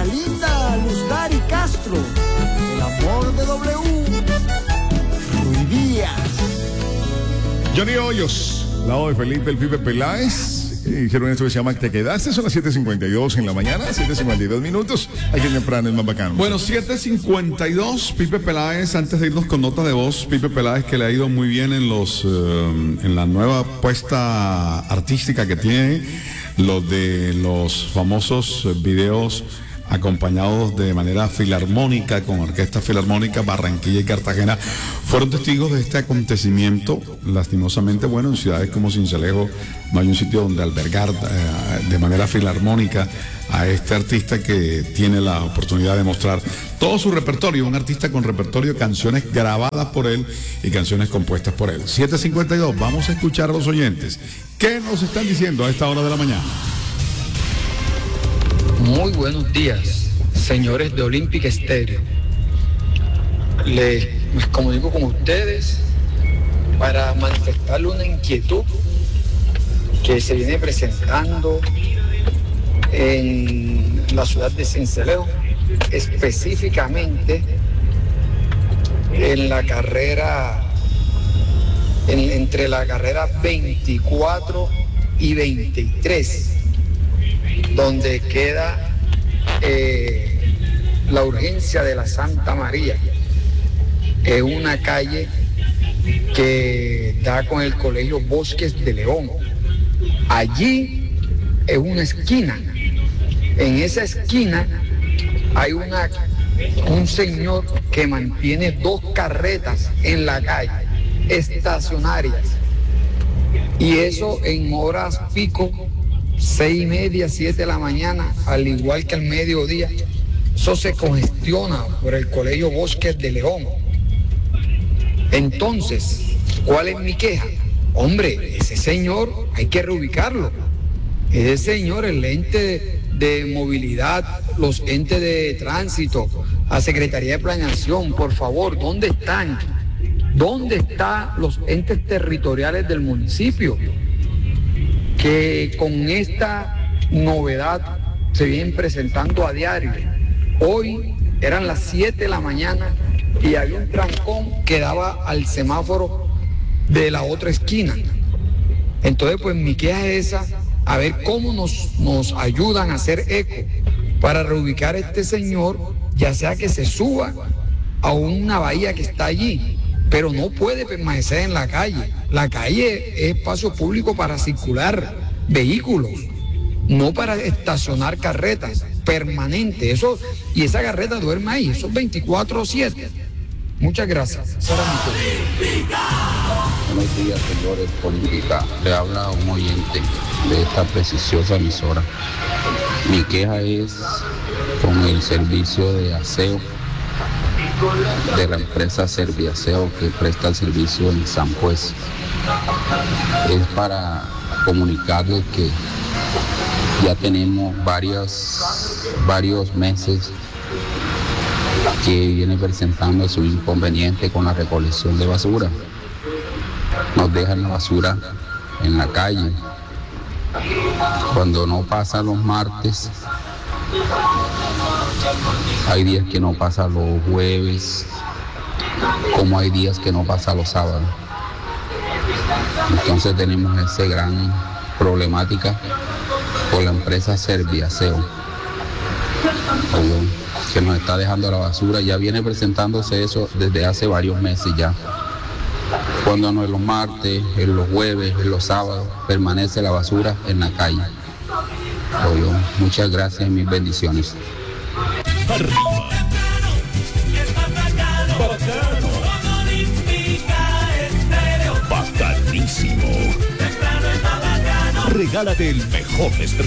la linda Luz Dari Castro, el amor de W, Rui Díaz. Johnny Hoyos, lado de Felipe el Pipe Peláez. Hicieron esto que se llama Te Quedaste. Son las 7:52 en la mañana, 7:52 minutos. Aquí temprano es más bacano. Bueno, 7:52, Pipe Peláez. Antes de irnos con nota de voz, Pipe Peláez, que le ha ido muy bien en la nueva puesta artística que tiene, los de los famosos videos acompañados de manera filarmónica, con orquesta filarmónica. Barranquilla y Cartagena fueron testigos de este acontecimiento. Lastimosamente, bueno, en ciudades como Sincelejo no hay un sitio donde albergar de manera filarmónica a este artista que tiene la oportunidad de mostrar todo su repertorio, un artista con repertorio de canciones grabadas por él y canciones compuestas por él. 7:52, vamos a escuchar a los oyentes. ¿Qué nos están diciendo a esta hora de la mañana? Muy buenos días, señores de Olympic Stereo. Me comunico con ustedes para manifestarle una inquietud que se viene presentando en la ciudad de Sincelejo, específicamente en la carrera, entre la carrera 24 y 23. Donde queda la urgencia de la Santa María. Es una calle que da con el Colegio Bosques de León. Allí es una esquina. En esa esquina hay un señor que mantiene 2 carretas en la calle, estacionarias. Y eso en horas pico, 6:30, 7 de la mañana, al igual que al mediodía. Eso se congestiona por el Colegio Bosques de León. Entonces, ¿cuál es mi queja? Hombre, ese señor hay que reubicarlo. Ese señor, el ente de movilidad, los entes de tránsito, la Secretaría de Planeación, por favor, ¿dónde están? ¿Dónde están los entes territoriales del municipio? Que con esta novedad se vienen presentando a diario. Hoy eran las 7 de la mañana y había un trancón que daba al semáforo de la otra esquina. Entonces, pues mi queja es esa, a ver cómo nos ayudan a hacer eco para reubicar a este señor, ya sea que se suba a una bahía que está allí, pero no puede permanecer en la calle. La calle es espacio público para circular vehículos, no para estacionar carretas permanente. Eso, y esa carreta duerme ahí, eso es 24/7. Muchas gracias. Buenos días, señores Política. Le habla un oyente de esta preciosa emisora. Mi queja es con el servicio de aseo de la empresa Serviaseo que presta el servicio en San Juez. Es para comunicarles que ya tenemos varios meses que viene presentando su inconveniente con la recolección de basura. Nos dejan la basura en la calle. Cuando no pasa los martes, hay días que no pasa los jueves, como hay días que no pasa los sábados. Entonces tenemos esa gran problemática con la empresa Serviaseo, que nos está dejando la basura. Ya viene presentándose eso desde hace varios meses ya. Cuando no es los martes, en los jueves, en los sábados, permanece la basura en la calle. Muchas gracias y mis bendiciones. Arriba. Bacano. Bacanísimo. Regálate el mejor